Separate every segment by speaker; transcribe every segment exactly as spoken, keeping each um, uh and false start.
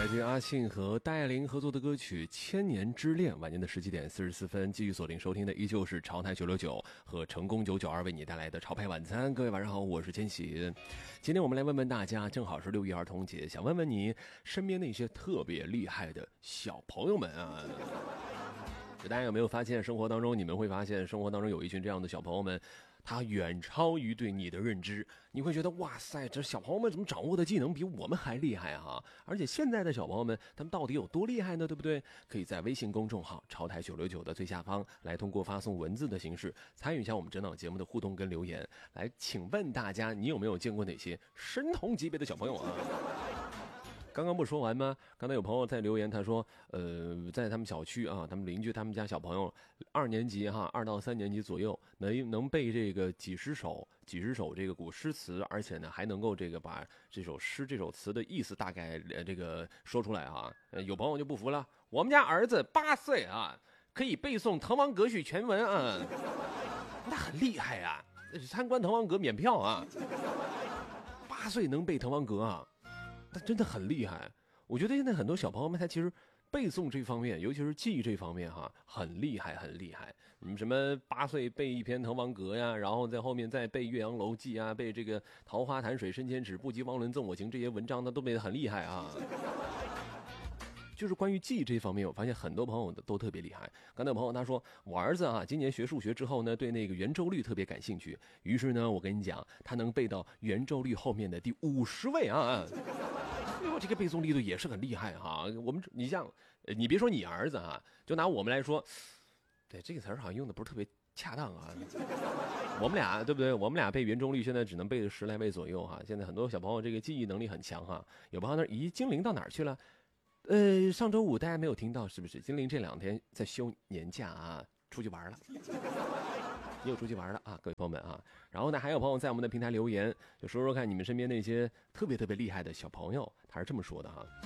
Speaker 1: 来自阿信和戴爱玲合作的歌曲《千年之恋》，晚间的十七点四十四分，继续锁定收听的依旧是潮台九六九和成功九九二为你带来的潮派晚餐。各位晚上好，我是千玺。今天我们来问问大家，正好是六一儿童节，想问问你身边那些特别厉害的小朋友们啊。大家有没有发现，生活当中你们会发现，生活当中有一群这样的小朋友们，他远超于对你的认知，你会觉得哇塞，这小朋友们怎么掌握的技能比我们还厉害啊！而且现在的小朋友们，他们到底有多厉害呢？对不对？可以在微信公众号潮台九六九的最下方来通过发送文字的形式参与一下我们整档节目的互动跟留言。来，请问大家，你有没有见过哪些神童级别的小朋友啊？刚刚不说完吗？刚才有朋友在留言，他说，呃，在他们小区啊，他们邻居他们家小朋友二年级哈，二到三年级左右，能能背这个几十首几十首这个古诗词，而且呢还能够这个把这首诗这首词的意思大概呃这个说出来啊。呃，有朋友就不服了，我们家儿子八岁啊，可以背诵《滕王阁序》全文啊，那很厉害啊！参观滕王阁免票啊，八岁能背滕王阁啊。他真的很厉害，我觉得现在很多小朋友们他其实背诵这方面，尤其是记忆这方面哈，很厉害很厉害。你们什么八岁背一篇《滕王阁》呀，然后在后面再背《岳阳楼记》啊，背这个《桃花潭水深千尺，不及汪伦赠我情》这些文章，那都背得很厉害啊。就是关于记忆这方面，我发现很多朋友都特别厉害。刚才有朋友他说，我儿子啊，今年学数学之后呢，对那个圆周率特别感兴趣。于是呢，我跟你讲，他能背到圆周率后面的第五十位啊。哎呦，这个背诵力度也是很厉害哈。我们，你像，你别说你儿子啊，就拿我们来说，对这个词儿好像用的不是特别恰当啊。我们俩对不对？我们俩背圆周率现在只能背十来位左右哈。现在很多小朋友这个记忆能力很强哈。有朋友那咦，精灵到哪儿去了？呃，上周五大家没有听到是不是？精灵这两天在休年假啊，出去玩了。也有出去玩了啊，各位朋友们啊。然后呢，还有朋友在我们的平台留言，就说说看你们身边那些特别特别厉害的小朋友，他是这么说的哈。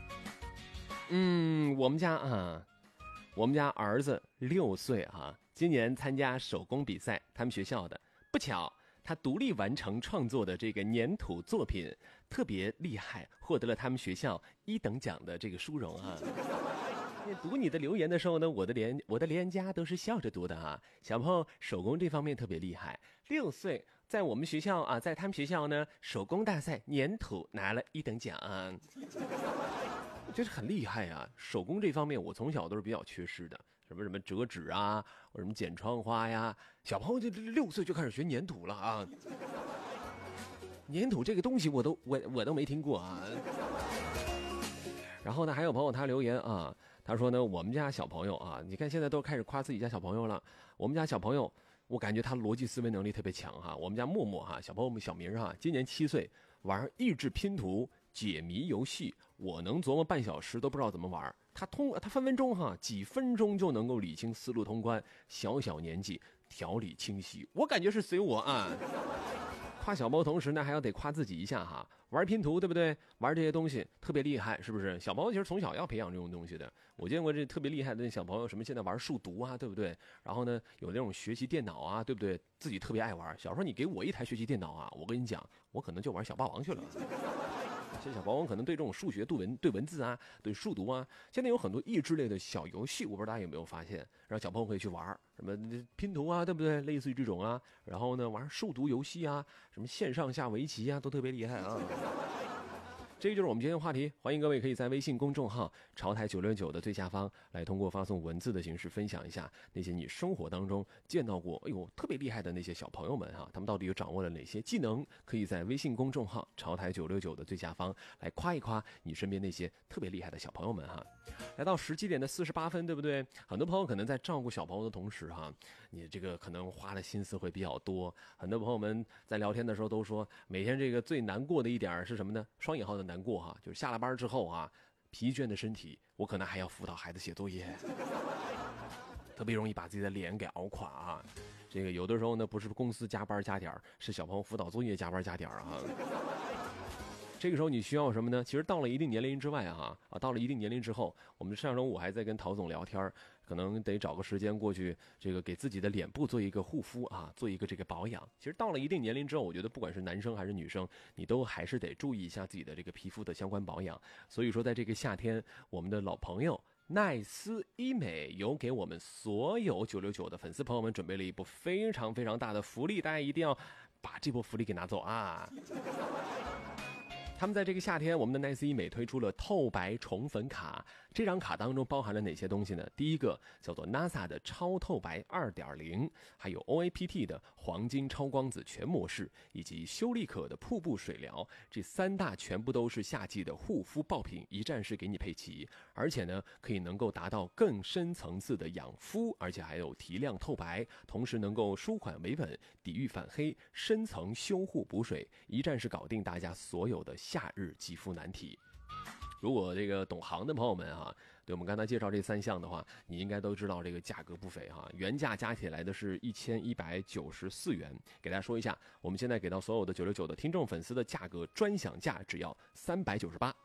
Speaker 1: 嗯，我们家啊，我们家儿子六岁啊，今年参加手工比赛，他们学校的，不巧。他独立完成创作的这个粘土作品特别厉害，获得了他们学校一等奖的这个殊荣啊。读你的留言的时候呢，我的连我的连家都是笑着读的啊。小朋友手工这方面特别厉害，六岁在我们学校啊，在他们学校呢，手工大赛粘土拿了一等奖啊。我觉得很厉害啊！手工这方面，我从小都是比较缺失的，什么什么折纸啊，或什么剪窗花呀。小朋友就六岁就开始学粘土了啊！粘土这个东西我都我我都没听过啊。然后呢，还有朋友他留言啊，他说呢，我们家小朋友啊，你看现在都开始夸自己家小朋友了。我们家小朋友，我感觉他逻辑思维能力特别强哈。我们家默默哈，小朋友们小名哈，今年七岁，玩益智拼图。解谜游戏，我能琢磨半小时都不知道怎么玩。他通，他分分钟哈，几分钟就能够理清思路通关。小小年纪，条理清晰，我感觉是随我啊。夸小猫同时呢，还要得夸自己一下哈。玩拼图对不对？玩这些东西特别厉害，是不是？小朋友其实从小要培养这种东西的。我见过这特别厉害的小朋友，什么现在玩数独啊，对不对？然后呢，有那种学习电脑啊，对不对？自己特别爱玩。小时候你给我一台学习电脑啊，我跟你讲，我可能就玩小霸王去了。现在小朋友可能对这种数学、对文、对文字啊、对数独啊，现在有很多益智类的小游戏，我不知道大家有没有发现，让小朋友可以去玩，什么拼图啊，对不对？类似于这种啊，然后呢，玩数独游戏啊，什么线上下围棋啊，都特别厉害啊。这就是我们今天的话题，欢迎各位可以在微信公众号潮台九六九的最下方来通过发送文字的形式分享一下那些你生活当中见到过哎呦特别厉害的那些小朋友们哈、啊，他们到底有掌握了哪些技能，可以在微信公众号潮台九六九的最下方来夸一夸你身边那些特别厉害的小朋友们哈、啊。来到十七点的四十八分，对不对？很多朋友可能在照顾小朋友的同时哈、啊，你这个可能花的心思会比较多。很多朋友们在聊天的时候都说，每天这个最难过的一点是什么呢？双引号的难过哈，就是下了班之后啊，疲倦的身体，我可能还要辅导孩子写作业，特别容易把自己的脸给熬垮啊。这个有的时候呢，不是公司加班加点，是小朋友辅导作业加班加点啊。这个时候你需要什么呢？其实到了一定年龄之外啊，啊，到了一定年龄之后，我们上周五还在跟陶总聊天， 可能得找个时间过去，这个给自己的脸部做一个护肤啊，做一个这个保养。其实到了一定年龄之后，我觉得不管是男生还是女生，你都还是得注意一下自己的这个皮肤的相关保养。所以说，在这个夏天，我们的老朋友奈斯医美有给我们所有九六九的粉丝朋友们准备了一波非常非常大的福利，大家一定要把这波福利给拿走啊！他们在这个夏天，我们的奈斯医美推出了透白宠粉卡。这张卡当中包含了哪些东西呢？第一个叫做 N A S A 的超透白 二点零， 还有 O A P T 的黄金超光子全模式，以及修丽可的瀑布水疗。这三大全部都是夏季的护肤爆品，一站式给你配齐。而且呢，可以能够达到更深层次的养肤，而且还有提亮透白，同时能够舒缓维稳，抵御反黑，深层修护补水，一站式搞定大家所有的夏日肌肤难题。如果这个懂行的朋友们啊，对我们刚才介绍这三项的话，你应该都知道这个价格不菲哈，原价加起来的是一千一百九十四元。给大家说一下，我们现在给到所有的九六九的听众粉丝的价格，专享价只要三百九十八。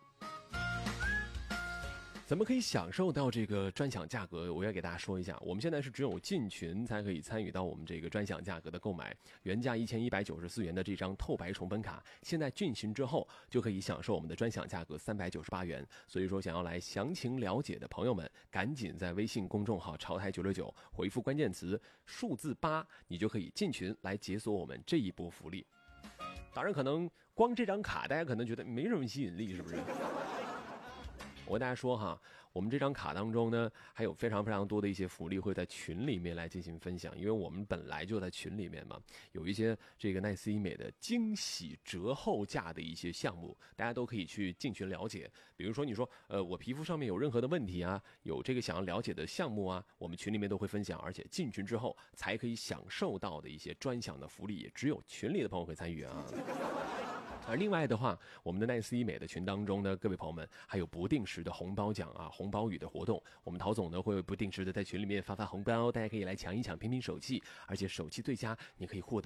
Speaker 1: 怎么可以享受到这个专享价格？我要给大家说一下，我们现在是只有进群才可以参与到我们这个专享价格的购买。原价一千一百九十四元的这张透白宠粉卡，现在进群之后就可以享受我们的专享价格三百九十八元。所以说，想要来详情了解的朋友们，赶紧在微信公众号潮台九六九回复关键词数字八，你就可以进群来解锁我们这一波福利。当然，可能光这张卡大家可能觉得没什么吸引力，是不是？我跟大家说哈，我们这张卡当中呢，还有非常非常多的一些福利会在群里面来进行分享，因为我们本来就在群里面嘛，有一些这个奈斯医美的惊喜折后价的一些项目，大家都可以去进群了解。比如说你说，呃，我皮肤上面有任何的问题啊，有这个想要了解的项目啊，我们群里面都会分享，而且进群之后才可以享受到的一些专享的福利，也只有群里的朋友会参与啊。而另外的话，我们的奈斯医美的群当中呢，各位朋友们还有不定时的红包奖啊、红包雨的活动。我们陶总呢会不定时的在群里面发发红包，大家可以来抢一抢，拼拼手气，而且手气最佳，你可以获得